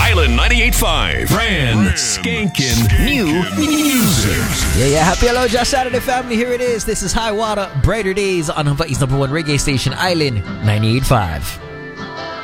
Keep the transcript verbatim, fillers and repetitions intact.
Island ninety-eight point five. Brand skanking new music. Yeah, yeah. Happy hello, Josh Saturday family. Here it is. This is High Water, Brighter Days on Hawaii's number one reggae station, Island ninety-eight point five.